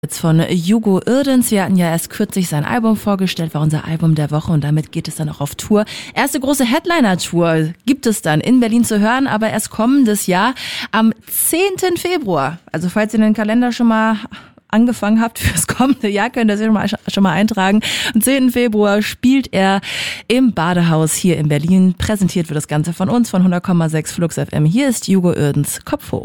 Jetzt von Hugo Irdens. Wir hatten ja erst kürzlich sein Album vorgestellt, war unser Album der Woche und damit geht es dann auch auf Tour. Erste große Headliner-Tour gibt es dann in Berlin zu hören, aber erst kommendes Jahr am 10. Februar. Also falls ihr den Kalender schon mal angefangen habt fürs kommende Jahr, könnt ihr das schon mal eintragen. Am 10. Februar spielt er im Badehaus hier in Berlin. Präsentiert wird das Ganze von uns, von 100,6 Flux FM. Hier ist Hugo Irdens, Kopf hoch.